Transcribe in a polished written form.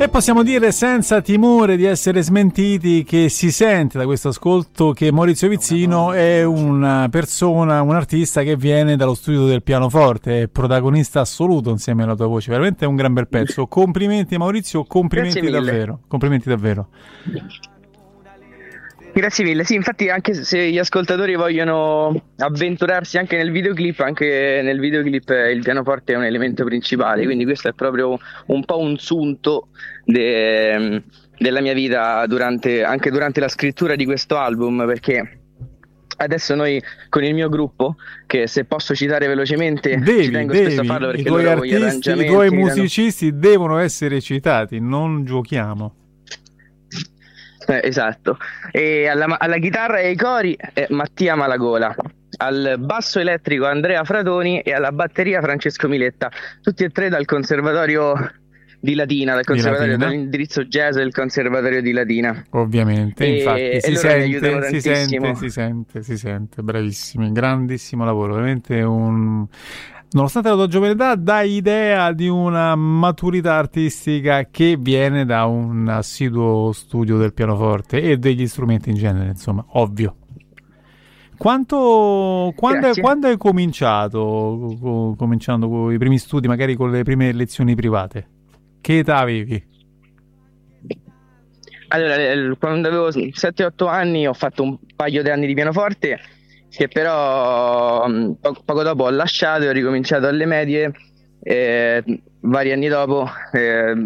E possiamo dire senza timore di essere smentiti che si sente da questo ascolto che Maurizio Vizzino è una persona, un artista che viene dallo studio del pianoforte, è protagonista assoluto insieme alla tua voce, veramente è un gran bel pezzo. Complimenti Maurizio, complimenti davvero, complimenti davvero. Grazie mille, sì, infatti anche se gli ascoltatori vogliono avventurarsi anche nel videoclip il pianoforte è un elemento principale, quindi questo è proprio un po' un sunto della mia vita anche durante la scrittura di questo album, perché adesso noi con il mio gruppo, che se posso citare velocemente, ci tengo spesso a farlo perché i tuoi loro gli artisti, i arrangiamenti tuoi musicisti devono essere citati, non giochiamo. Esatto, e alla chitarra e ai cori Mattia Malagola, al basso elettrico Andrea Fratoni e alla batteria Francesco Miletta, tutti e tre dal Conservatorio di Latina, dall'indirizzo jazz del Conservatorio di Latina. Ovviamente, infatti si sente, bravissimi, grandissimo lavoro, veramente nonostante la tua giovane età, dai idea di una maturità artistica che viene da un assiduo studio del pianoforte e degli strumenti in genere, insomma, ovvio. Quando hai cominciato? Cominciando con i primi studi, magari con le prime lezioni private? Che età avevi? Allora, quando avevo 7-8 anni ho fatto un paio di anni di pianoforte, che però poco dopo ho lasciato e ho ricominciato alle medie, vari anni dopo